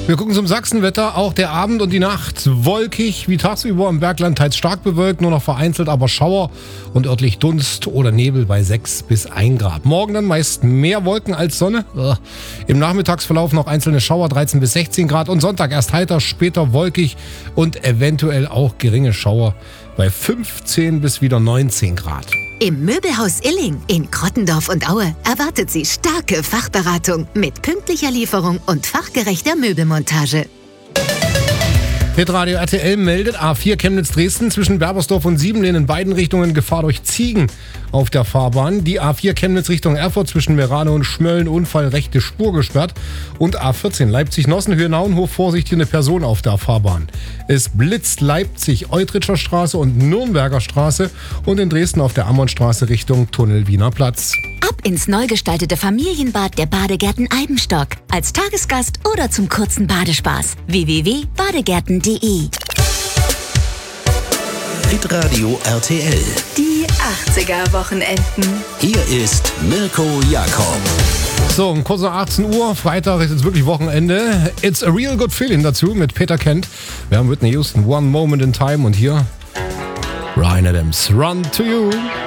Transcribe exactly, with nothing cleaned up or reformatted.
Wir gucken zum Sachsenwetter. Auch der Abend und die Nacht wolkig, wie tagsüber im Bergland teils stark bewölkt, nur noch vereinzelt aber Schauer und örtlich Dunst oder Nebel bei sechs bis ein Grad. Morgen dann meist mehr Wolken als Sonne. Im Nachmittagsverlauf noch einzelne Schauer, dreizehn bis sechzehn Grad. Und Sonntag erst heiter, später wolkig und eventuell auch geringe Schauer bei fünfzehn bis wieder neunzehn Grad. Im Möbelhaus Illing in Krottendorf und Aue erwartet Sie starke Fachberatung mit pünktlicher Lieferung und fachgerechter Möbelmontage. Hitradio R T L meldet A vier Chemnitz-Dresden zwischen Berbersdorf und Siebenlehn in beiden Richtungen Gefahr durch Ziegen auf der Fahrbahn. Die A vier Chemnitz Richtung Erfurt zwischen Merane und Schmölln Unfall, rechte Spur gesperrt. Und A vierzehn Leipzig-Nossenhöhe-Naunhof vorsichtige Person auf der Fahrbahn. Es blitzt Leipzig Eutritscher Straße und Nürnberger Straße und in Dresden auf der Ammonstraße Richtung Tunnel Wiener Platz. Ab ins neu gestaltete Familienbad der Badegärten Eibenstock. Als Tagesgast oder zum kurzen Badespaß. w w w punkt badegärten punkt d e Hitradio R T L. Die achtziger-Wochenenden. Hier ist Mirko Jakob. So, um kurz nach achtzehn Uhr, Freitag ist jetzt wirklich Wochenende. It's a real good feeling dazu mit Peter Kent. Wir haben Whitney Houston, One Moment in Time und hier Ryan Adams, Run to You.